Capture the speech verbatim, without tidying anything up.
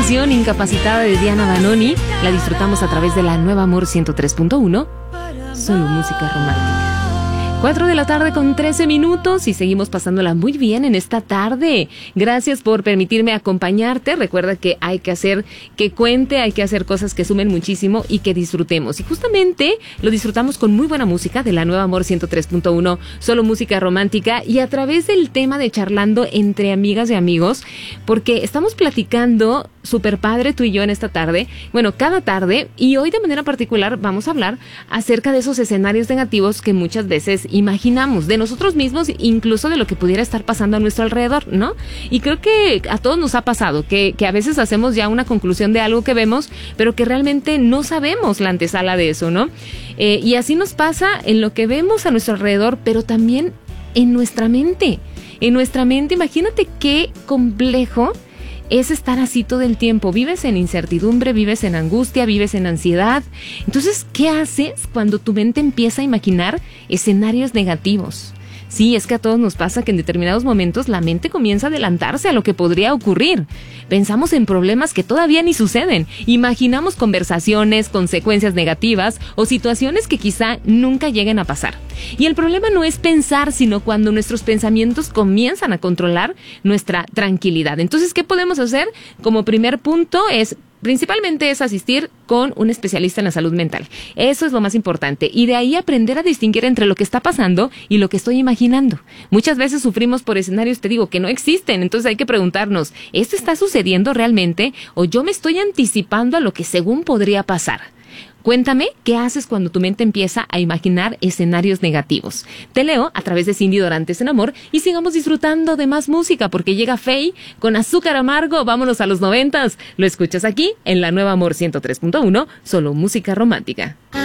canción Incapacitada de Diana Banoni la disfrutamos a través de la Nueva Amor ciento tres punto uno, solo música romántica. cuatro de la tarde con trece minutos y seguimos pasándola muy bien en esta tarde. Gracias por permitirme acompañarte. Recuerda que hay que hacer que cuente, hay que hacer cosas que sumen muchísimo y que disfrutemos. Y justamente lo disfrutamos con muy buena música de la Nueva Amor ciento tres punto uno, solo música romántica, y a través del tema de charlando entre amigas y amigos, porque estamos platicando súper padre tú y yo en esta tarde, bueno, cada tarde, y hoy de manera particular vamos a hablar acerca de esos escenarios negativos que muchas veces imaginamos de nosotros mismos, incluso de lo que pudiera estar pasando a nuestro alrededor, ¿no? Y creo que a todos nos ha pasado que, que a veces hacemos ya una conclusión de algo que vemos, pero que realmente no sabemos la antesala de eso, ¿no? Eh, y así nos pasa en lo que vemos a nuestro alrededor, pero también en nuestra mente. En nuestra mente, imagínate qué complejo es estar así todo el tiempo. Vives en incertidumbre, vives en angustia, vives en ansiedad. Entonces, ¿qué haces cuando tu mente empieza a imaginar escenarios negativos? Sí, es que a todos nos pasa que en determinados momentos la mente comienza a adelantarse a lo que podría ocurrir. Pensamos en problemas que todavía ni suceden. Imaginamos conversaciones, consecuencias negativas o situaciones que quizá nunca lleguen a pasar. Y el problema no es pensar, sino cuando nuestros pensamientos comienzan a controlar nuestra tranquilidad. Entonces, ¿qué podemos hacer? Como primer punto es... Principalmente es asistir con un especialista en la salud mental. Eso es lo más importante. Y de ahí aprender a distinguir entre lo que está pasando y lo que estoy imaginando. Muchas veces sufrimos por escenarios, te digo, que no existen. Entonces hay que preguntarnos, ¿esto está sucediendo realmente? ¿O yo me estoy anticipando a lo que según podría pasar? Cuéntame qué haces cuando tu mente empieza a imaginar escenarios negativos. Te leo a través de Cindy Dorantes en Amor y sigamos disfrutando de más música porque llega Faye con Azúcar Amargo. Vámonos a los noventas. Lo escuchas aquí en la Nueva Amor ciento tres punto uno, solo música romántica.